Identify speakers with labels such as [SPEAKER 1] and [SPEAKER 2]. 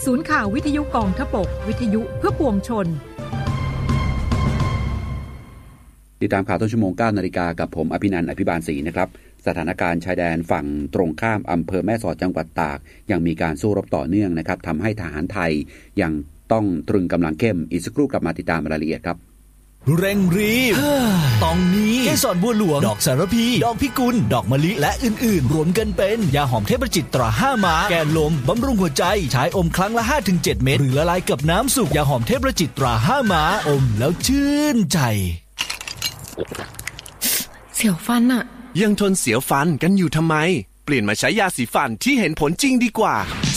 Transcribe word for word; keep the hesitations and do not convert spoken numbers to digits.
[SPEAKER 1] ศูนย์ข่าววิทยุกองทพบกวิทยุเพื่อปวงชน
[SPEAKER 2] ติดตามข่าวต้นชั่วโมง เก้านาฬิกา กับผมอภินันท์ อภิบาลศรีนะครับสถานการณ์ชายแดนฝั่งตรงข้ามอำเภอแม่สอดจังหวัดตากยังมีการสู้รบต่อเนื่องนะครับทำให้ทหารไทยยังต้องตรึงกำลังเข้มอีกสักครู่กลับมาติดตามรายละเอียดครับ
[SPEAKER 3] เร่งรีบตองนี้เกสรบัวหลวงดอกสารพีดอกพิกุลดอกมะลิและอื่นๆรวมกันเป็นยาหอมเทพจิตตราห้าม้าแก้ลมบำรุงหัวใจใช้อมครั้งละ ห้าถึงเจ็ด เม็ดหรือละลายกับน้ำสุกยาหอมเทพจิตตราห้าม้าอมแล้วชื่นใจ
[SPEAKER 4] เสียวฟันอะ
[SPEAKER 5] ยังทนเสียวฟันกันอยู่ทำไมเปลี่ยนมาใช้ยาสีฟันที่เห็นผลจริงดีกว่า